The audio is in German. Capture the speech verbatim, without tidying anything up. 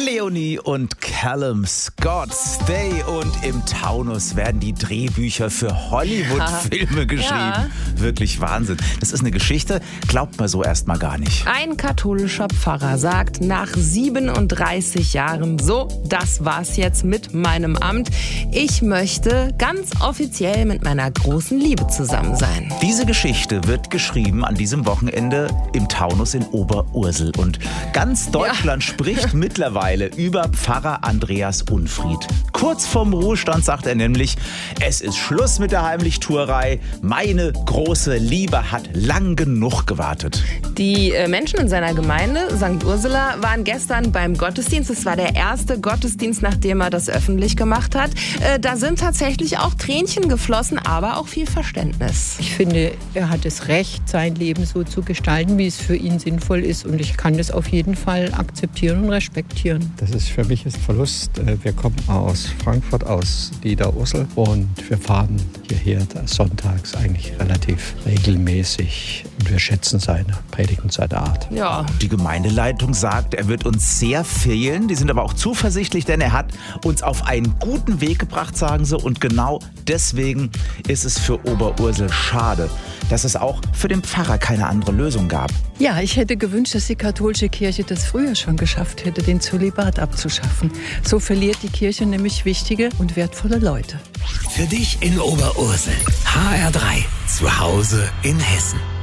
Leonie und Callum Scott, Stay, und im Taunus werden die Drehbücher für Hollywood-Filme geschrieben. Ja. Wirklich Wahnsinn. Das ist eine Geschichte, glaubt man so erstmal gar nicht. Ein katholischer Pfarrer sagt nach siebenunddreißig Jahren, so, das war's jetzt mit meinem Amt. Ich möchte ganz offiziell mit meiner großen Liebe zusammen sein. Diese Geschichte wird geschrieben an diesem Wochenende im Taunus in Oberursel. Und ganz Deutschland ja. spricht mittlerweile über Pfarrer Andreas Unfried. Kurz vorm Ruhestand sagt er nämlich, es ist Schluss mit der Heimlichtuerei. Meine große Liebe hat lang genug gewartet. Die äh, Menschen in seiner Gemeinde, Sankt Ursula, waren gestern beim Gottesdienst. Es war der erste Gottesdienst, nachdem er das öffentlich gemacht hat. Äh, da sind tatsächlich auch Tränchen geflossen, aber auch viel Verständnis. Ich finde, er hat das Recht, sein Leben so zu gestalten, wie es für ihn sinnvoll ist. Und ich kann das auf jeden Fall akzeptieren und respektieren. Das ist für mich ein Verlust. Wir kommen aus Frankfurt, aus Niederursel, und wir fahren hierher sonntags eigentlich relativ regelmäßig. Und wir schätzen seine Predigt und seine Art. Ja. Die Gemeindeleitung sagt, er wird uns sehr fehlen. Die sind aber auch zuversichtlich, denn er hat uns auf einen guten Weg gebracht, sagen sie. Und genau deswegen ist es für Oberursel schade, dass es auch für den Pfarrer keine andere Lösung gab. Ja, ich hätte gewünscht, dass die katholische Kirche das früher schon geschafft hätte, den Zölibat abzuschaffen. So verliert die Kirche nämlich wichtige und wertvolle Leute. Für dich in Oberursel. H R drei. Zu Hause in Hessen.